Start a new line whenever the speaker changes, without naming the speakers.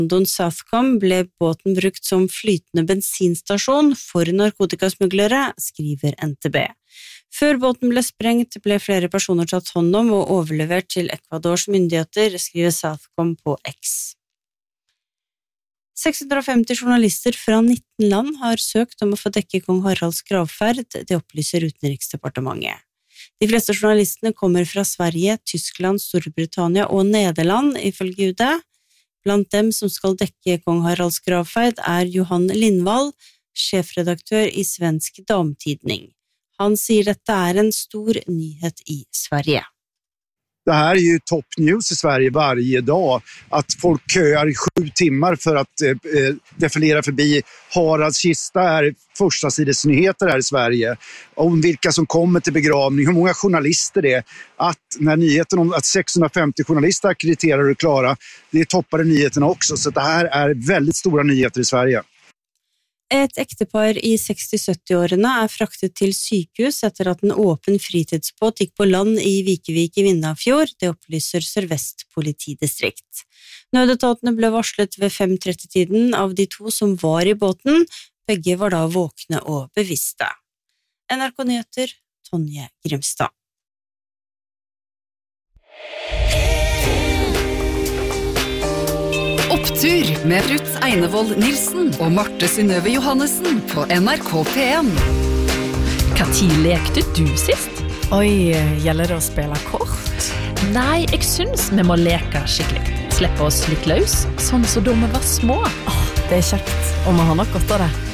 London Southcom ble båten brukt som flytende bensinstasjon for narkotikasmuglere, skriver NTB. Før båten ble sprengt, ble flere personer tatt hånd om og overlevert til Ecuadors myndigheter, skriver Southcom på X. 650 journalister fra 19 land har søkt om å få dekke kong Haralds gravferd, det opplyser Utenriksdepartementet. De fleste journalistene kommer fra Sverige, Tyskland, Storbritannia og Nederland, ifølge UD. Blant dem som skal dekke kong Haralds gravferd Johan Lindvall, sjefredaktør i Svensk Damtidning. Han sier dette en stor nyhet i Sverige.
Det här är ju top news i Sverige varje dag. Att folk köar i 7 timmar för att defilera förbi Haralds kista är första sidesnyheter här i Sverige. Om vilka som kommer till begravning, hur många journalister det är. Att när nyheten om att 650 journalister akkrediterar och klara, det toppade nyheterna också. Så det här är väldigt stora nyheter i Sverige.
Et ektepar i 60-70-årene fraktet til sykehus etter at en åpen fritidsbåt gikk på land i Vikevik i Vindafjord, det opplyser Sør-Vest politidistrikt. Nødetatene ble varslet ved 5:30-tiden av de 2 som var i båten, begge var da våkne og bevisste. NRK Nyheter, Tonje Grimstad.
Opptur med Ruth Einevold Nilsen og Marte Synnøve Johannessen på NRK P1.
Hva tid lekte du sist?
Oi, gjelder det å spille kort?
Nei, jeg synes vi må leke skikkelig. Slippe oss litt løs, sånn som da vi var små.
Det kjekt, og vi har nok godt av det.